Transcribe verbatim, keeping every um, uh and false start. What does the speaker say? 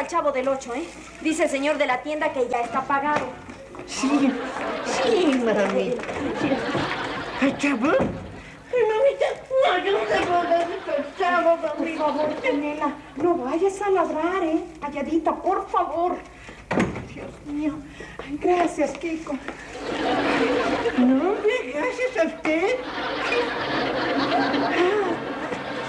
Chavo del Ocho, ¿eh? Dice el señor de la tienda que ya está pagado. Sí, sí, mami. ¿Al Chavo? Ay, mamita, no, yo no te puedo dar el Chavo, mami. Por favor, Canela, no vayas a ladrar, ¿eh? Calladita, por favor. Dios mío. Ay, gracias, Kiko. No, gracias a usted. Ah,